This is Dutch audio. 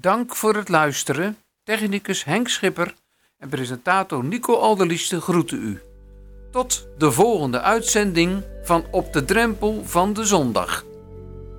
Dank voor het luisteren. Technicus Henk Schipper en presentator Nico Alderliefste groeten u. Tot de volgende uitzending van Op de Drempel van de Zondag.